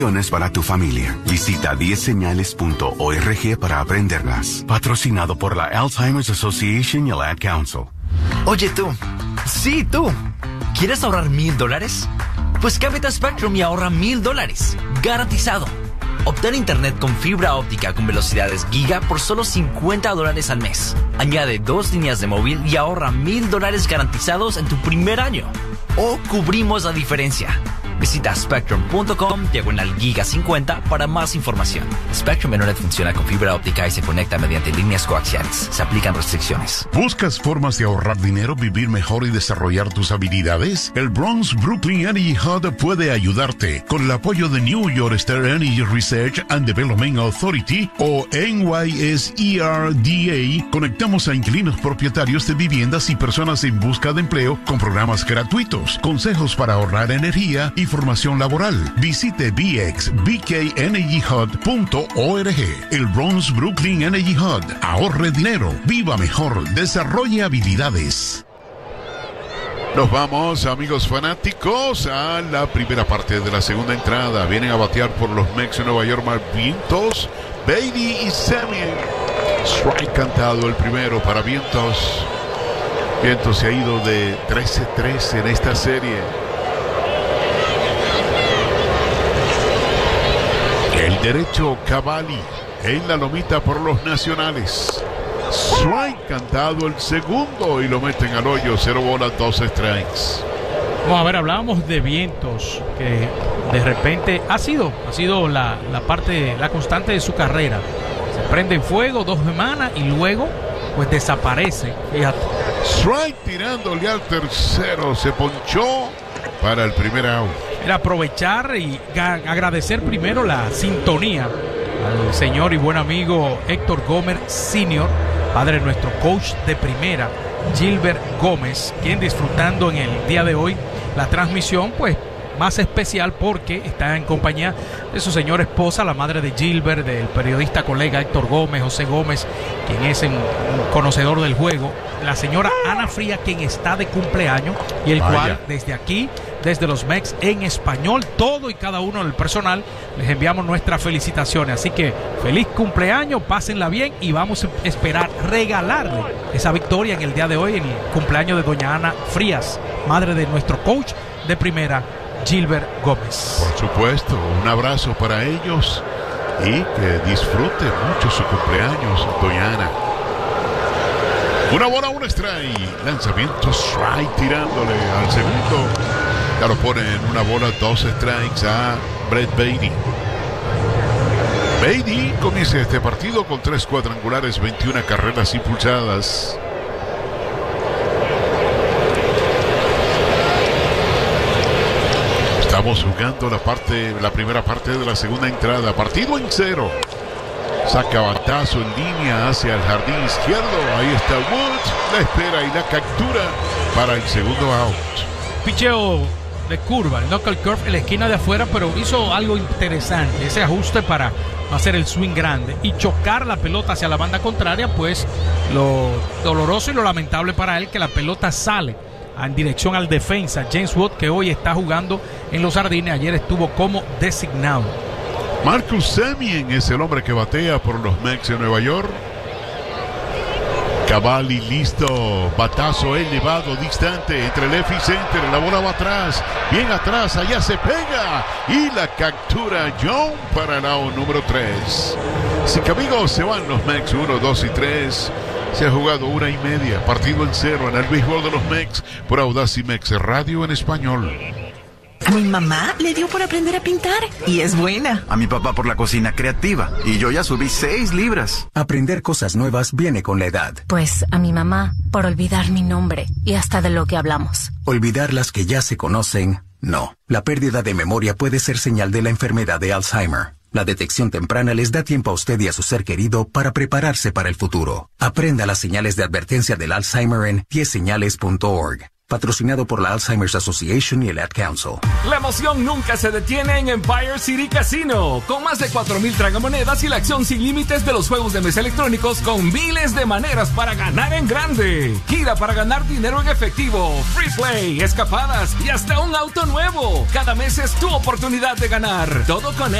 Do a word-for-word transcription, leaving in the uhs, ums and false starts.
para tu familia. Visita diez señales punto org para aprenderlas. Patrocinado por la Alzheimer's Association y el Ad Council. Oye tú, sí tú, ¿quieres ahorrar mil dólares? Pues cámbiate a Spectrum y ahorra mil dólares, garantizado. Obtén internet con fibra óptica con velocidades giga por solo cincuenta dólares al mes. Añade dos líneas de móvil y ahorra mil dólares garantizados en tu primer año. O cubrimos la diferencia. Visita spectrum punto com diagonal giga cincuenta para más información. Spectrum Internet funciona con fibra óptica y se conecta mediante líneas coaxiales. Se aplican restricciones. ¿Buscas formas de ahorrar dinero, vivir mejor y desarrollar tus habilidades? El Bronx Brooklyn Energy Hub puede ayudarte. Con el apoyo de New York State Energy Research and Development Authority o N Y S E R D A, conectamos a inquilinos propietarios de viviendas y personas en busca de empleo con programas gratuitos, consejos para ahorrar energía y formación laboral. Visite b x b k energy hub punto org. El Bronx Brooklyn Energy Hub. Ahorre dinero, viva mejor, desarrolle habilidades. Nos vamos, amigos fanáticos, a la primera parte de la segunda entrada. Vienen a batear por los Mets de Nueva York, Vientos, Baty y Semien. Strike cantado el primero para Vientos. Vientos se ha ido de trece tres en esta serie. El derecho Cavalli en la lomita por los nacionales. Strike cantado el segundo y lo meten al hoyo. Cero bolas, dos strikes. Vamos a ver, hablábamos de Vientos, que de repente ha sido, ha sido la, la parte, la constante de su carrera. Se prende en fuego dos semanas y luego pues desaparece. Fíjate. Strike tirándole al tercero. Se ponchó para el primer out. Era aprovechar y agradecer primero la sintonía al señor y buen amigo Héctor Gómez senior, padre de nuestro coach de primera, Gilbert Gómez, quien disfrutando en el día de hoy la transmisión, pues más especial porque está en compañía de su señora esposa, la madre de Gilbert, del periodista colega Héctor Gómez, José Gómez, quien es un, un conocedor del juego, la señora Ana Fría, quien está de cumpleaños, y el Vaya. cual desde aquí, desde los Mets en español, todo y cada uno del personal, les enviamos nuestras felicitaciones. Así que feliz cumpleaños, pásenla bien y vamos a esperar regalarle esa victoria en el día de hoy, en el cumpleaños de doña Ana Frías, madre de nuestro coach de primera, Gilbert Gómez. Por supuesto, un abrazo para ellos y que disfrute mucho su cumpleaños, doña Ana. Una bola, un strike. Lanzamiento strike tirándole al segundo. Ya lo ponen una bola, dos strikes a Brett Baty. Baty comienza este partido con tres cuadrangulares, veintiuna carreras impulsadas. Estamos jugando la parte, la primera parte de la segunda entrada. Partido en cero. Saca batazo en línea hacia el jardín izquierdo. Ahí está Woods. La espera y la captura para el segundo out. Picheo de curva, el knuckle curve en la esquina de afuera, pero hizo algo interesante. Ese ajuste para hacer el swing grande y chocar la pelota hacia la banda contraria, pues lo doloroso y lo lamentable para él que la pelota sale en dirección al defensa James Wood, que hoy está jugando en los Jardines. Ayer estuvo como designado. Marcus Semien es el hombre que batea por los Mets de Nueva York. Cavalli listo, batazo elevado, distante entre left y center, la bola va atrás, bien atrás, allá se pega y la captura John para el out número tres. Así que amigos, se van los Mets uno, dos y tres. Se ha jugado una y media, partido en cero en el béisbol de los Mets por Audacy Mex Radio en español. A mi mamá le dio por aprender a pintar y es buena. A mi papá por la cocina creativa y yo ya subí seis libras. Aprender cosas nuevas viene con la edad. Pues a mi mamá por olvidar mi nombre y hasta de lo que hablamos. Olvidar las que ya se conocen, no. La pérdida de memoria puede ser señal de la enfermedad de Alzheimer. La detección temprana les da tiempo a usted y a su ser querido para prepararse para el futuro. Aprenda las señales de advertencia del Alzheimer en diez señales punto org. patrocinado por la Alzheimer's Association y el Ad Council. La emoción nunca se detiene en Empire City Casino, con más de cuatro mil tragamonedas y la acción sin límites de los juegos de mesa electrónicos con miles de maneras para ganar en grande. Gira para ganar dinero en efectivo, free play, escapadas y hasta un auto nuevo. Cada mes es tu oportunidad de ganar. Todo con